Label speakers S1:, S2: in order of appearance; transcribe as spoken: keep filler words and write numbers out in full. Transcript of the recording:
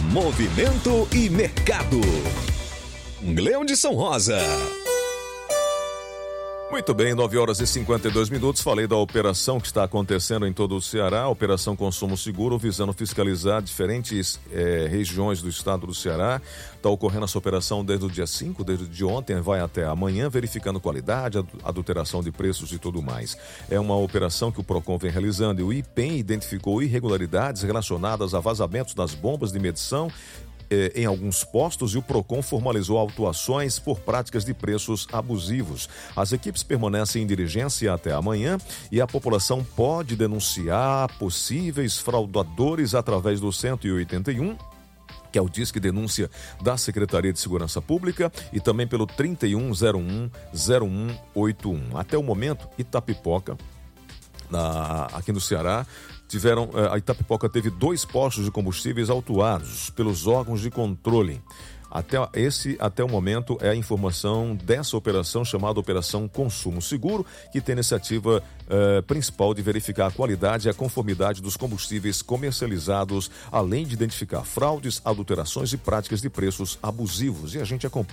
S1: Movimento e mercado. Gleudson Rosa.
S2: Muito bem, nove horas e cinquenta e dois minutos. Falei da operação que está acontecendo em todo o Ceará, Operação Consumo Seguro, visando fiscalizar diferentes eh, regiões do estado do Ceará. Está ocorrendo essa operação desde o dia cinco, desde de ontem, vai até amanhã, verificando qualidade, adulteração de preços e tudo mais. É uma operação que o Procon vem realizando e o I P E M identificou irregularidades relacionadas a vazamentos das bombas de medição em alguns postos, e o Procon formalizou autuações por práticas de preços abusivos. As equipes permanecem em diligência até amanhã e a população pode denunciar possíveis fraudadores através do cento e oitenta e um, que é o Disque Denúncia da Secretaria de Segurança Pública, e também pelo trinta e um zero um zero um oito um. Até o momento, Itapipoca, na, aqui no Ceará, Tiveram, a Itapipoca teve dois postos de combustíveis autuados pelos órgãos de controle. Até, esse, até o momento, é a informação dessa operação chamada Operação Consumo Seguro, que tem a iniciativa eh, principal de verificar a qualidade e a conformidade dos combustíveis comercializados, além de identificar fraudes, adulterações e práticas de preços abusivos. E a gente acompanha